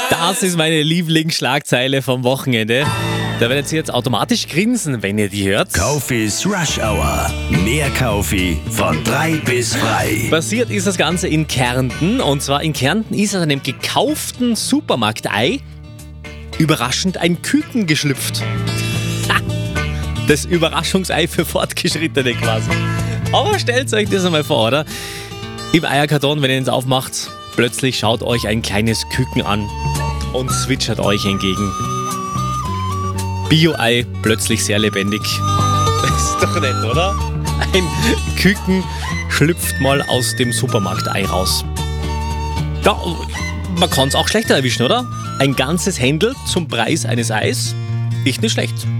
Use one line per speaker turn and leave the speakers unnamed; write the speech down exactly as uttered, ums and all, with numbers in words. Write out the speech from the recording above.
Das ist meine Lieblingsschlagzeile vom Wochenende. Da werdet ihr jetzt automatisch grinsen, wenn ihr die hört.
Kaufis Rush Hour. Mehr Kaufi von drei bis frei.
Passiert ist das Ganze in Kärnten. Und zwar in Kärnten ist aus einem gekauften Supermarktei überraschend ein Küken geschlüpft. Ha! Das Überraschungsei für Fortgeschrittene quasi. Aber stellt euch das einmal vor, oder? Im Eierkarton, wenn ihr es aufmacht, plötzlich schaut euch ein kleines Küken an und zwitschert euch entgegen. Bio-Ei plötzlich sehr lebendig. Das ist doch nett, oder? Ein Küken schlüpft mal aus dem Supermarktei raus. Ja, man kann es auch schlechter erwischen, oder? Ein ganzes Händel zum Preis eines Eis? Ist nicht schlecht.